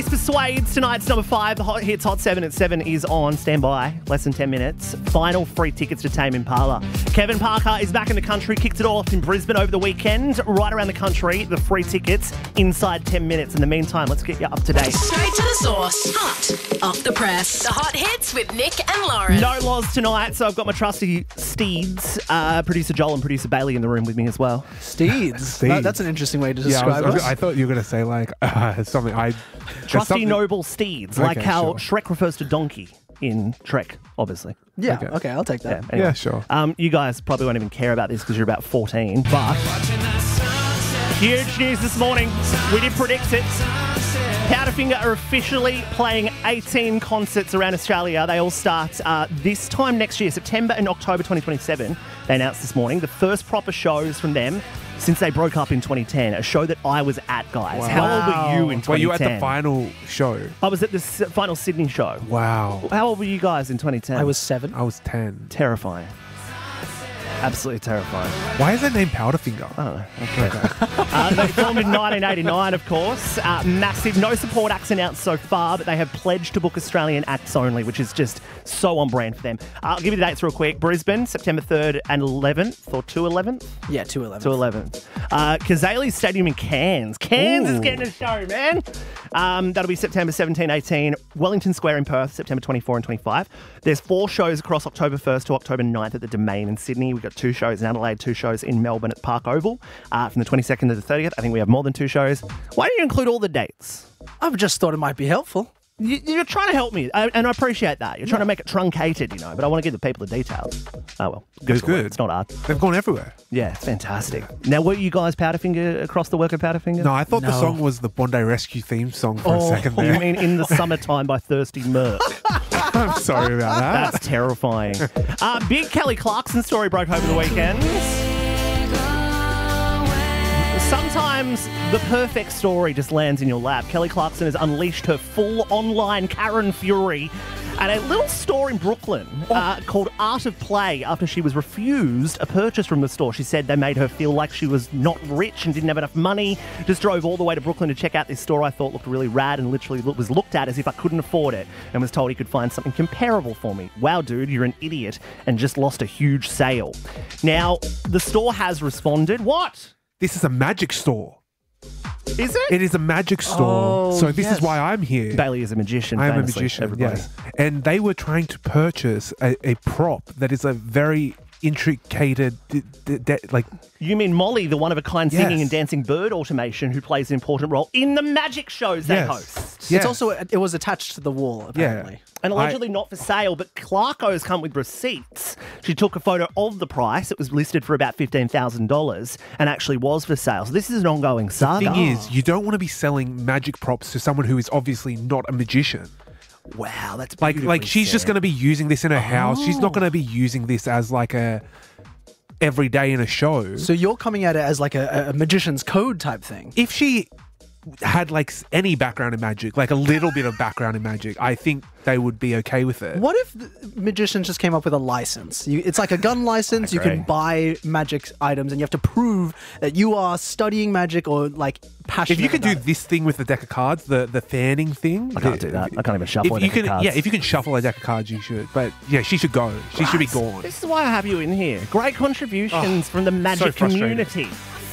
Persuades, tonight's number 5. The Hot Hits Hot 7 at 7 is on. Stand by. Less than 10 minutes. Final free tickets to Tame Impala. Kevin Parker is back in the country. Kicked it off in Brisbane over the weekend. Right around the country. The free tickets inside 10 minutes. In the meantime, let's get you up to date. Straight to the source. Hot off the press. The Hot Hits with Nick and Lauren. No Loz tonight, so I've got my trusty steeds, producer Joel and producer Bailey in the room with me as well. Steeds. That's an interesting way to Yeah, describe us. I thought you were going to say like something. Trusty noble steeds, like Okay, how sure. Shrek refers to donkey in Shrek, obviously. Yeah, okay, I'll take that. Anyway. Yeah, sure. You guys probably won't even care about this because you're about 14, but huge news this morning. We did predict it. Powderfinger are officially playing 18 concerts around Australia. They all start this time next year, September and October 2027. They announced this morning the first proper shows from them since they broke up in 2010. A show that I was at, guys. Wow. How old were you in 2010? Were you at the final show? I was at the final Sydney show. Wow. How old were you guys in 2010? I was 7. I was 10. Terrifying. Absolutely terrifying. Why is that name Powderfinger? I don't know. They formed in 1989, of course. Massive. No support acts announced so far, but they have pledged to book Australian acts only, which is just so on brand for them. I'll give you the dates real quick. Brisbane, September 3rd and 11th, or 2/11th? Yeah, 2/11. 2/11th. Kazali Stadium in Cairns. Cairns is getting a show, man. That'll be September 17, 18. Wellington Square in Perth, September 24 and 25. There's 4 shows across October 1st to October 9th at the Domain in Sydney. We've got 2 shows in Adelaide, 2 shows in Melbourne at Park Oval. From the 22nd to the 30th, I think we have more than 2 shows. Why don't you include all the dates? I've just thought it might be helpful. You're trying to help me, and I appreciate that. You're trying to make it truncated, but I want to give the people the details. Oh, well. Google good. it. It's not hard. They've gone everywhere. Yeah, it's fantastic. Now, were you guys Powderfinger across the work of Powderfinger? No, I thought the No. song was the Bondi Rescue theme song for a second there. You mean In the Summertime by Thirsty Merc? I'm sorry about that. That's terrifying. Big Kelly Clarkson story broke over the weekend. Sometimes the perfect story just lands in your lap. Kelly Clarkson has unleashed her full online Karen fury at a little store in Brooklyn called Art of Play after she was refused a purchase from the store. She said they made her feel like she was not rich and didn't have enough money. Just drove all the way to Brooklyn to check out this store I thought looked really rad and literally was looked at as if I couldn't afford it and was told he could find something comparable for me. Wow, dude, you're an idiot and just lost a huge sale. Now, the store has responded. What? This is a magic store. Is it? It is a magic store. Oh, so this yes. is why I'm here. Bailey is a magician. I am a famously, magician, everybody. yes. And they were trying to purchase a prop that is a very intricated, like... You mean Molly, the one-of-a-kind singing Yes. and dancing bird automation who plays an important role in the magic shows they Yes. host. Yeah. It's also, it was attached to the wall, apparently. And allegedly not for sale, but Clarko's come with receipts. She took a photo of the price. It was listed for about $15,000 and actually was for sale. So this is an ongoing saga. The thing is, you don't want to be selling magic props to someone who is obviously not a magician. Wow, that's Like beautifully she's just said. going to be using this in her house. She's not going to be using this as like a every day in a show. So you're coming at it as like a magician's code type thing. If she had like any background in magic, like a little bit of background in magic, I think they would be okay with it. What if the magicians just came up with a license? It's like a gun license. You agree. can buy magic items and you have to prove that you are studying magic or like passionate If you could do about it. this thing with the deck of cards, the fanning thing. I can't do that. I can't even shuffle a If you deck of can, cards. yeah, if you can shuffle a deck of cards, you should. But yeah, she should go. She should be gone. This is why I have you in here. Great contributions from the magic frustrating. community.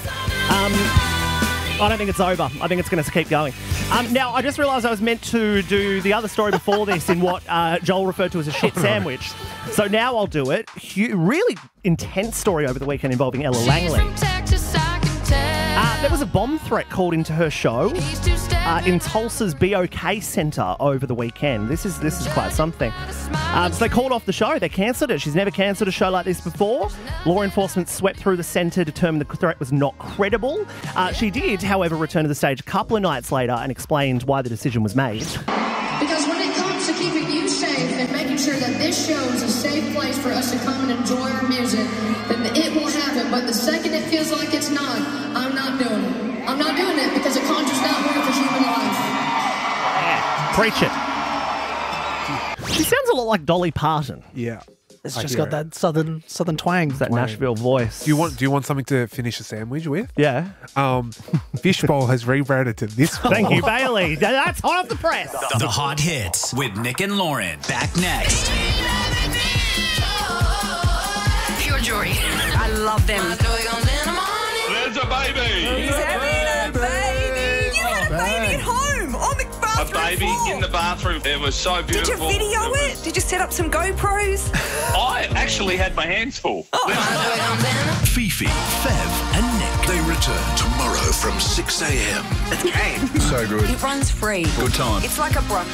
I don't think it's over. I think it's going to keep going. Now, I just realised I was meant to do the other story before this in what Joel referred to as a shit sandwich. So now I'll do it. Really intense story over the weekend involving Ella Langley. There was a bomb threat called into her show in Tulsa's BOK Centre over the weekend. This is quite something. So they called off the show. They cancelled it. She's never cancelled a show like this before. Law enforcement swept through the centre, determined the threat was not credible. She did, however, return to the stage a couple of nights later and explained why the decision was made. Because when it comes to keeping you safe and making sure that this show is a safe place for us to come and enjoy our music, then it will happen. But the second it feels like it's not, I'm not doing it. I'm not doing it because it conjures that worth of human life. Preach it. She sounds a lot like Dolly Parton. Yeah. It's I just hear got that southern twang. That Nashville voice. Do you want something to finish a sandwich with? Yeah. Fishbowl has rebranded to this. Thank you, Bailey. That's hot off the press. The Hot Hits with Nick and Lauren. Back next. Pure Joy. I love them. There's a baby. He's having a baby. You had a baby at home on the A bathroom baby floor. in the bathroom. It was so Did you beautiful. video it? Did you set up some GoPros? I actually had my hands full. Fifi, Fev, and Nick. They return tomorrow from 6 a.m. It's great. So good. It runs free. Good time. It's like a brush.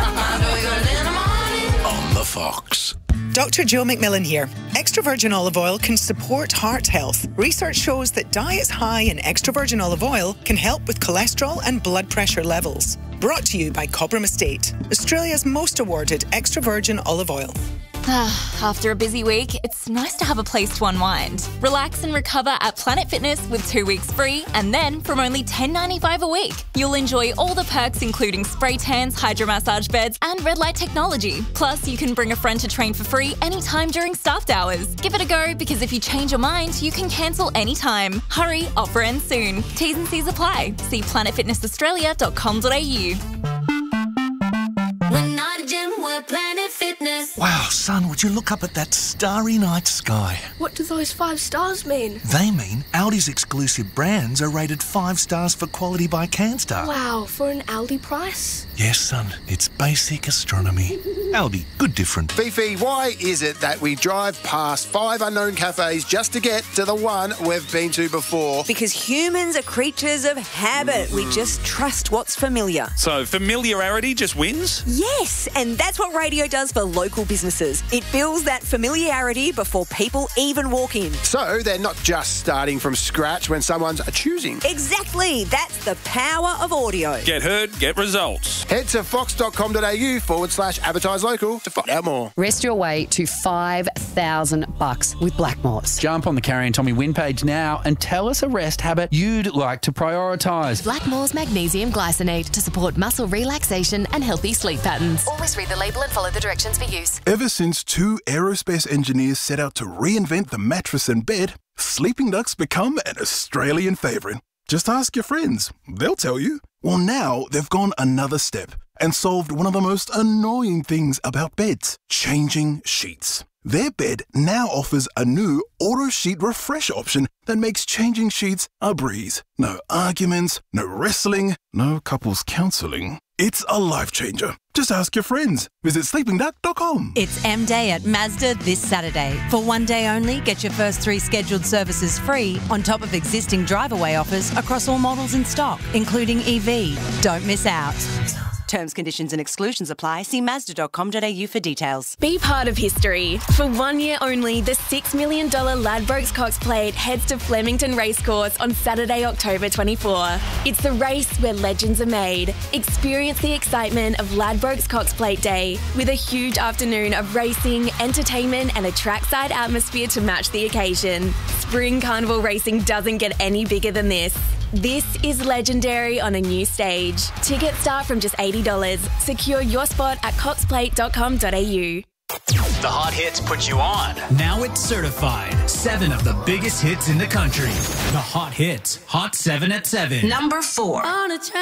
On the Fox. Dr. Jill McMillan here. Extra virgin olive oil can support heart health. Research shows that diets high in extra virgin olive oil can help with cholesterol and blood pressure levels. Brought to you by Cobram Estate, Australia's most awarded extra virgin olive oil. After a busy week, it's nice to have a place to unwind. Relax and recover at Planet Fitness with 2 weeks free, and then from only $10.95 a week. You'll enjoy all the perks including spray tans, hydromassage beds, and red light technology. Plus, you can bring a friend to train for free anytime during staffed hours. Give it a go, because if you change your mind, you can cancel anytime. Hurry, offer ends soon. T's and C's apply. See planetfitnessaustralia.com.au. We're not a gym, we're Planet Fitness. Wow, son, would you look up at that starry night sky? What do those 5 stars mean? They mean Audi's exclusive brands are rated 5 stars for quality by CanStar. Wow, for an Aldi price? Yes, son, it's basic astronomy. Audi, good different. Fifi, why is it that we drive past 5 unknown cafes just to get to the one we've been to before? Because humans are creatures of habit. We just trust what's familiar. So familiarity just wins? Yes, and that's what radio does for local businesses. It builds that familiarity before people even walk in. So they're not just starting from scratch when someone's choosing. Exactly. That's the power of audio. Get heard, get results. Head to fox.com.au/advertise local to find out more. Rest your way to $5,000 with Blackmores. Jump on the Carrie and Tommy win page now and tell us a rest habit you'd like to prioritise. Blackmore's magnesium glycinate to support muscle relaxation and healthy sleep patterns. Always read the label and follow the directions for use. Ever since 2 aerospace engineers set out to reinvent the mattress and bed, Sleeping Duck's become an Australian favourite. Just ask your friends. They'll tell you. Well, now they've gone another step and solved one of the most annoying things about beds, changing sheets. Their bed now offers a new auto sheet refresh option that makes changing sheets a breeze. No arguments, no wrestling, no couples counselling. It's a life changer. Just ask your friends. Visit sleepingduck.com. It's M-Day at Mazda this Saturday. For one day only, get your first 3 scheduled services free on top of existing drive-away offers across all models in stock, including EV. Don't miss out. Terms, conditions and exclusions apply. See Mazda.com.au for details. Be part of history. For 1 year only, the $6 million Ladbrokes Cox Plate heads to Flemington Racecourse on Saturday, October 24. It's the race where legends are made. Experience the excitement of Ladbrokes Cox Plate Day with a huge afternoon of racing, entertainment and a trackside atmosphere to match the occasion. Spring Carnival racing doesn't get any bigger than this. This is legendary on a new stage. Tickets start from just $80. Secure your spot at coxplate.com.au. The Hot Hits put you on. Now it's certified. 7 of the biggest hits in the country. The Hot Hits. Hot 7 at 7. Number 4. On a